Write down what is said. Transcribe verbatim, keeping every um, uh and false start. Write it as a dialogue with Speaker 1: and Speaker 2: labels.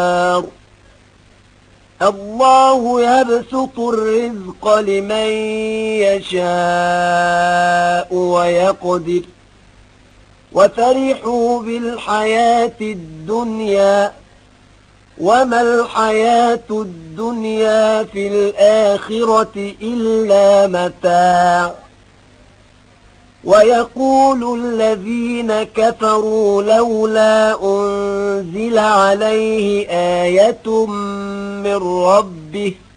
Speaker 1: الله يبسط الرزق لمن يشاء ويقدر وفرحوا بالحياة الدنيا وما الحياة الدنيا في الآخرة إلا متاع ويقول الذين كفروا لولا أنزل عليه آية من ربه